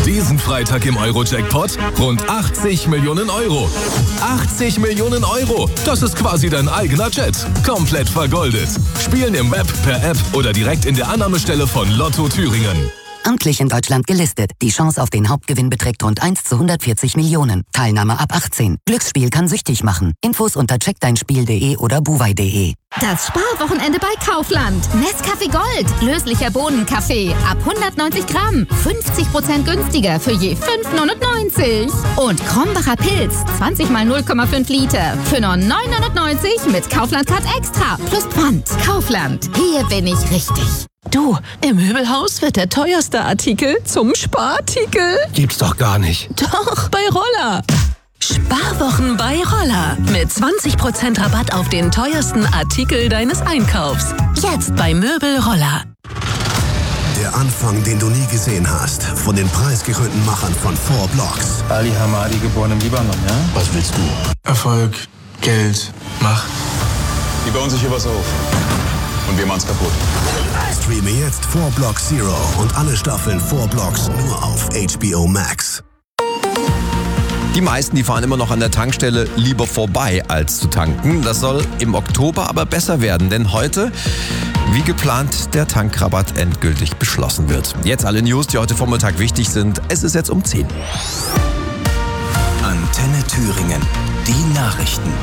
Diesen Freitag im Euro-Jackpot rund 80 Millionen Euro. 80 Millionen Euro! Das ist quasi dein eigener Jet. Komplett vergoldet. Spielen im Web, per App oder direkt in der Annahmestelle von Lotto Thüringen. Amtlich in Deutschland gelistet. Die Chance auf den Hauptgewinn beträgt rund 1 zu 140 Millionen. Teilnahme ab 18. Glücksspiel kann süchtig machen. Infos unter checkdeinspiel.de oder buwei.de. Das Sparwochenende bei Kaufland. Nescafé Gold. Löslicher Bohnenkaffee. Ab 190 Gramm. 50% günstiger für je 5,99. Und Krombacher Pilz. 20 mal 0,5 Liter. Für nur 9,99 mit Kaufland Card Extra. Plus Pfand. Kaufland. Hier bin ich richtig. Du, im Möbelhaus wird der teuerste Artikel zum Sparartikel. Gibt's doch gar nicht. Doch, bei Roller. Sparwochen bei Roller. Mit 20% Rabatt auf den teuersten Artikel deines Einkaufs. Jetzt bei Möbel Roller. Der Anfang, den du nie gesehen hast. Von den preisgekrönten Machern von 4 Blocks. Ali Hamadi, geboren im Libanon, ja? Was willst du? Erfolg, Geld, Macht. Die bauen sich hier was auf. Und wir machen's kaputt. Streame jetzt 4 Blocks Zero und alle Staffeln 4 Blocks nur auf HBO Max. Die meisten, die fahren immer noch an der Tankstelle lieber vorbei, als zu tanken. Das soll im Oktober aber besser werden, denn heute, wie geplant, der Tankrabatt endgültig beschlossen wird. Jetzt alle News, die heute Vormittag wichtig sind. Es ist jetzt um 10. Antenne Thüringen. Die Nachrichten.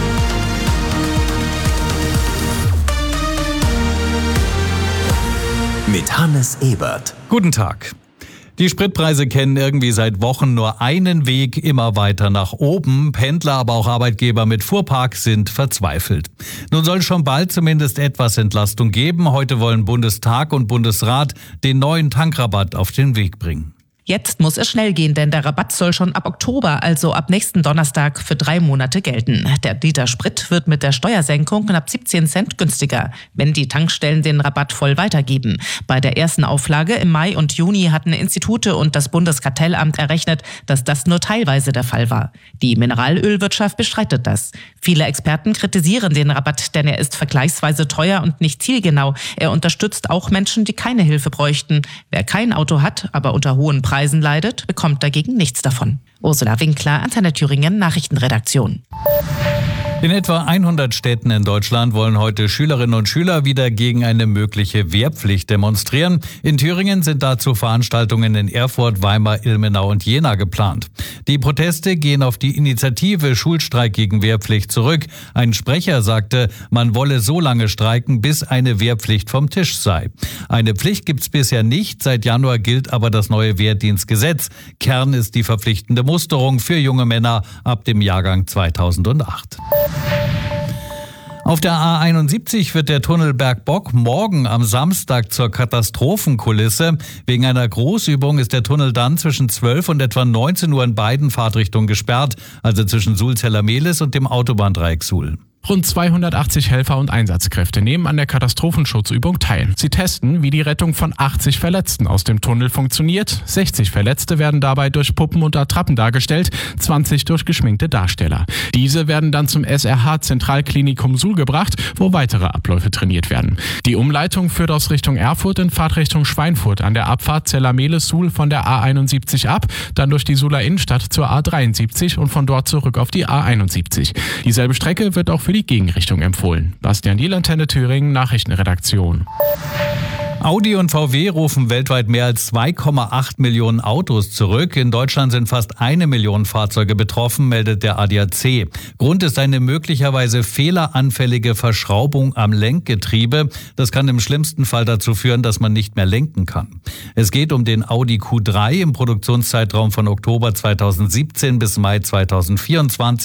Mit Hannes Ebert. Guten Tag. Die Spritpreise kennen irgendwie seit Wochen nur einen Weg, immer weiter nach oben. Pendler, aber auch Arbeitgeber mit Fuhrpark sind verzweifelt. Nun soll schon bald zumindest etwas Entlastung geben. Heute wollen Bundestag und Bundesrat den neuen Tankrabatt auf den Weg bringen. Jetzt muss es schnell gehen, denn der Rabatt soll schon ab Oktober, also ab nächsten Donnerstag, für 3 Monate gelten. Der Liter Sprit wird mit der Steuersenkung knapp 17 Cent günstiger, wenn die Tankstellen den Rabatt voll weitergeben. Bei der ersten Auflage im Mai und Juni hatten Institute und das Bundeskartellamt errechnet, dass das nur teilweise der Fall war. Die Mineralölwirtschaft bestreitet das. Viele Experten kritisieren den Rabatt, denn er ist vergleichsweise teuer und nicht zielgenau. Er unterstützt auch Menschen, die keine Hilfe bräuchten. Wer kein Auto hat, aber unter hohen Preisen leidet, bekommt dagegen nichts davon. Ursula Winkler, Antenne Thüringen, Nachrichtenredaktion. In etwa 100 Städten in Deutschland wollen heute Schülerinnen und Schüler wieder gegen eine mögliche Wehrpflicht demonstrieren. In Thüringen sind dazu Veranstaltungen in Erfurt, Weimar, Ilmenau und Jena geplant. Die Proteste gehen auf die Initiative Schulstreik gegen Wehrpflicht zurück. Ein Sprecher sagte, man wolle so lange streiken, bis eine Wehrpflicht vom Tisch sei. Eine Pflicht gibt's bisher nicht. Seit Januar gilt aber das neue Wehrdienstgesetz. Kern ist die verpflichtende Musterung für junge Männer ab dem Jahrgang 2008. Auf der A71 wird der Tunnel Bergbock morgen am Samstag zur Katastrophenkulisse. Wegen einer Großübung ist der Tunnel dann zwischen 12 und etwa 19 Uhr in beiden Fahrtrichtungen gesperrt, also zwischen Sulzeller-Mehlis und dem Autobahndreieck Suhl. Rund 280 Helfer und Einsatzkräfte nehmen an der Katastrophenschutzübung teil. Sie testen, wie die Rettung von 80 Verletzten aus dem Tunnel funktioniert. 60 Verletzte werden dabei durch Puppen und Attrappen dargestellt, 20 durch geschminkte Darsteller. Diese werden dann zum SRH Zentralklinikum Suhl gebracht, wo weitere Abläufe trainiert werden. Die Umleitung führt aus Richtung Erfurt in Fahrtrichtung Schweinfurt an der Abfahrt Zeller-Mehlis-Suhl von der A71 ab, dann durch die Suhler Innenstadt zur A73 und von dort zurück auf die A71. Dieselbe Strecke wird auch für die Gegenrichtung empfohlen. Bastian Diel, Antenne Thüringen, Nachrichtenredaktion. Audi und VW rufen weltweit mehr als 2,8 Millionen Autos zurück. In Deutschland sind fast 1 Million Fahrzeuge betroffen, meldet der ADAC. Grund ist eine möglicherweise fehleranfällige Verschraubung am Lenkgetriebe. Das kann im schlimmsten Fall dazu führen, dass man nicht mehr lenken kann. Es geht um den Audi Q3 im Produktionszeitraum von Oktober 2017 bis Mai 2024.